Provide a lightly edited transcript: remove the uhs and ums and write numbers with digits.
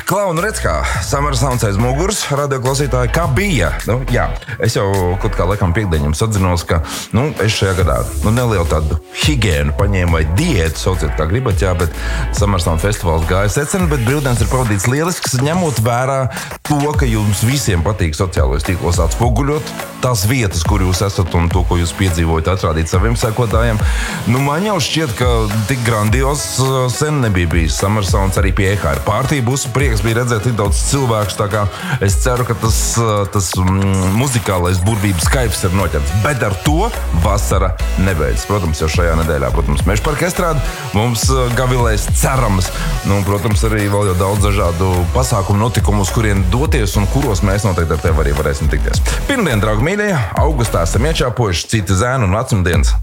Klau, nu redz kā, Summer Sounds aiz muguras, radioklausītāji, kā bija? Es jau kaut kā laikam piekdiņam sadzinos, ka, es šajā gadā, nelielu tādu higienu paņēmu vai diētu, sauciet kā gribat, bet Summer Sound festivāls gāja seceni, bet brīvdienas ir pavadīts lielisks, ņemot vērā to, ka jums visiem patīk sociālajos tīklos atspoguļot tās vietas, kur jūs esat un to, ko jūs piedzīvojat, atrādīt saviem sekotājiem. Man jau šķiet, ka tik grandios sen nebija bijis Summer Sounds arī pie EHR Party busu. Prieks bija redzēt tik daudz cilvēkus, tā kā es ceru, ka tas muzikālais burvības kaifs ir noķerts. Bet ar to vasara nebeidzas. Protams, jau šajā nedēļā, Meža parka estrāde mums gavilēs cerams. Protams, arī vēl jau daudz dažādu pasākumu notikumu, uz kurien doties un kuros mēs noteikti ar tevi arī varēsim tikties. Pirmdien, draugi mīļie, augustā esam iečāpojuši citi zēnu un vecumdienas.